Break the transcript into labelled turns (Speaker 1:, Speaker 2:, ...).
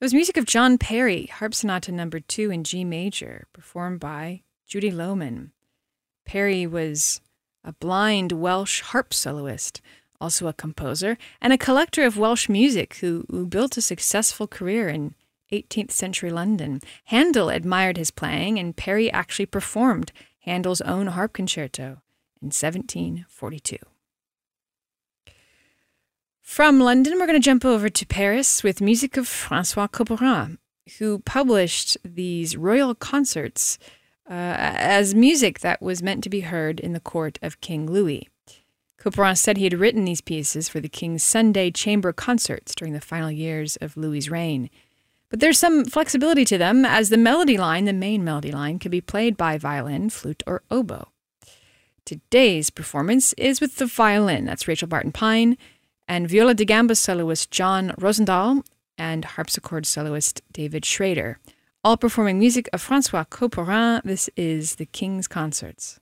Speaker 1: It was music of John Perry, Harp Sonata No. 2 in G major, performed by Judy Lohman. Perry was a blind Welsh harp soloist, also a composer, and a collector of Welsh music who built a successful career in 18th century London. Handel admired his playing, and Perry actually performed Handel's own harp concerto in 1742. From London, we're going to jump over to Paris with music of François Couperin, who published these royal concerts as music that was meant to be heard in the court of King Louis. Couperin said he had written these pieces for the king's Sunday chamber concerts during the final years of Louis's reign. But there's some flexibility to them, as the melody line, the main melody line, can be played by violin, flute, or oboe. Today's performance is with the violin. That's Rachel Barton Pine, and viola da gamba soloist John Rosendahl, and harpsichord soloist David Schrader, all performing music of François Couperin. This is the King's Concerts.